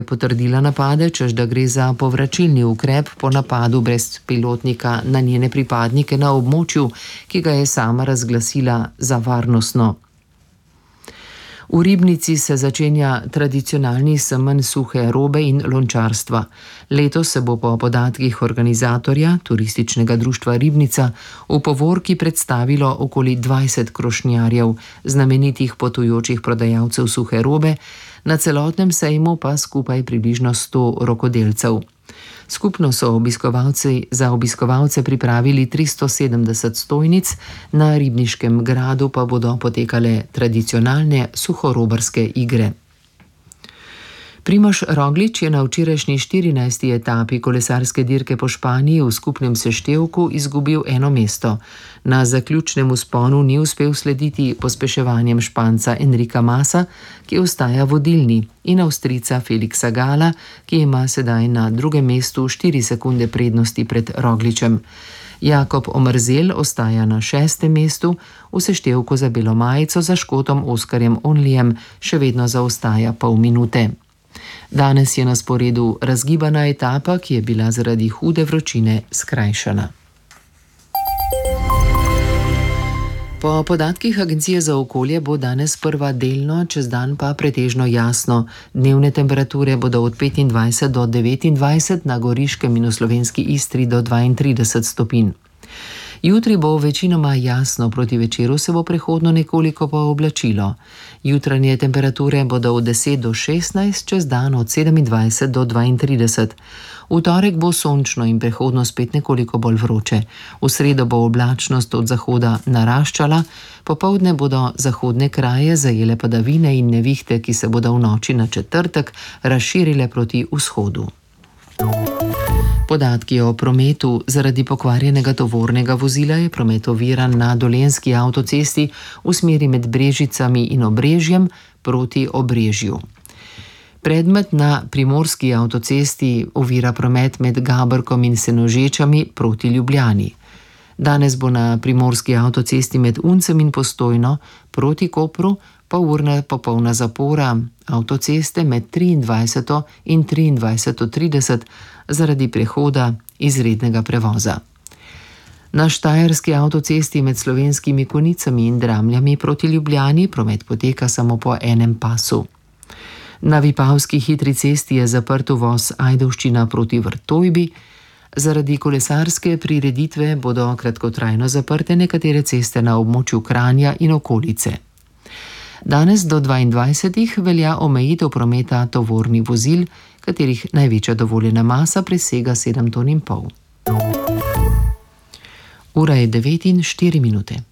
potrdila napade, češ da gre za povračilni ukrep po napadu brezpilotnika na njene pripadnike na območju, ki ga je sama razglasila za varnostno. V Ribnici se začenja tradicionalni semenj suhe robe in lončarstva. Letos se bo po podatkih organizatorja, Turističnega društva Ribnica, v povorki predstavilo okoli 20 krošnjarjev, znamenitih potujočih prodajalcev suhe robe, na celotnem sejmu pa skupaj približno 100 rokodelcev. Skupno so za obiskovalce pripravili 370 stojnic, na Ribniškem gradu pa bodo potekale tradicionalne suhorobarske igre. Primož Roglič je na včerajšnji 14. etapi kolesarske dirke po Španiji v skupnem seštevku izgubil eno mesto. Na zaključnem vzponu ni uspel slediti pospeševanjem Španca Enrika Masa, ki ostaja vodilni, in Avstrijca Felixa Gala, ki ima sedaj na drugem mestu 4 sekunde prednosti pred Rogličem. Jakob Omerzel ostaja na 6. mestu, v seštevku za belo majico za Škotom Oskarjem Onlijem še vedno zaostaja pol minute. Danes je na sporedu razgibana etapa, ki je bila zaradi hude vročine skrajšana. Po podatkih Agencije za okolje bo danes prva delno, čez dan pa pretežno jasno. Dnevne temperature bodo od 25 do 29, na Goriškem in v slovenski Istri do 32 stopinj. Jutri bo večinoma jasno, proti večeru se bo prehodno nekoliko pooblačilo. Jutranje temperature bodo od 10 do 16, čez dan od 27 do 32. V torek bo sončno in prehodno spet nekoliko bolj vroče. V sredo bo oblačnost od zahoda naraščala, popoldne bodo zahodne kraje zajele padavine in nevihte, ki se bodo v noči na četrtek razširile proti vzhodu. Podatki o prometu. Zaradi pokvarjenega tovornega vozila je promet oviran na Dolenjski avtocesti v smeri med Brežicami in Obrežjem proti Obrežju. Predmet na Primorski avtocesti ovira promet med Gaberkom in Senožečami proti Ljubljani. Danes bo na Primorski avtocesti med Uncem in Postojno proti Kopru polurna popolna zapora avtoceste med 23. in 23:30 zaradi prehoda izrednega prevoza. Na Štajerski avtocesti med Slovenskimi Konicami in Dramljami proti Ljubljani promet poteka samo po enem pasu. Na Vipavski hitri cesti je zaprt uvoz Ajdovščina proti Vrtojbi. Zaradi kolesarske prireditve bodo kratkotrajno zaprte nekatere ceste na območju Kranja in okolice. Danes do 22. velja omejitev prometa tovornih vozil, katerih največja dovoljena masa presega 7,5 ton. Ura je 9:04.